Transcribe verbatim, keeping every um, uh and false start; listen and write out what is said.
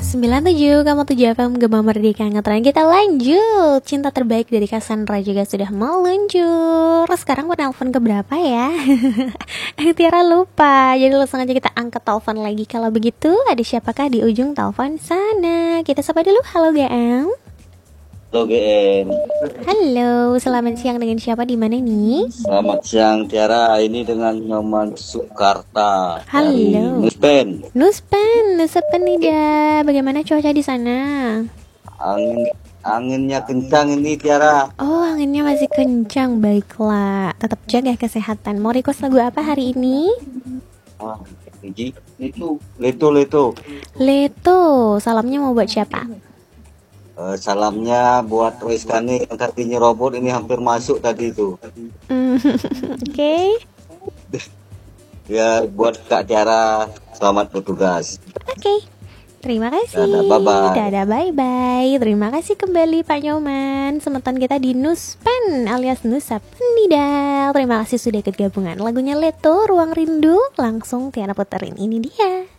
sembilan tujuh koma tujuh F M Gema Merdeka Ngetren. Kita lanjut. Cinta terbaik dari Cassandra juga sudah meluncur. Sekarang penelpon ke berapa ya? Tiara lupa. Jadi langsung aja kita angkat telepon lagi. Kalau begitu ada siapakah di ujung telepon sana? Kita sapa dulu. Halo G M. Halo G M. Halo, selamat siang, dengan siapa di mana nih? Selamat siang Tiara, ini dengan Nyoman Sukarta. Halo. Nuspen. Nuspen, Nuspen Nida. Bagaimana cuaca di sana? Angin anginnya kencang ini Tiara. Oh, anginnya masih kencang. Baiklah, tetap jaga kesehatan. Mau request lagu apa hari ini? Ah, Iji, itu, Leto, Leto. Leto, salamnya mau buat siapa? Uh, salamnya buat Rizkani yang tadinya robot ini hampir masuk tadi itu. Mm, Oke. Okay. Ya, buat Kak Tiara, selamat bertugas. Oke. Okay. Terima kasih. Dadah, bye-bye. Dadah, bye-bye. Terima kasih kembali Pak Nyoman. Semeton kita di Nuspen alias Nusa Penida. Terima kasih sudah ikut gabungan. Lagunya Leto, Ruang Rindu. Langsung Tiara puterin. Ini dia.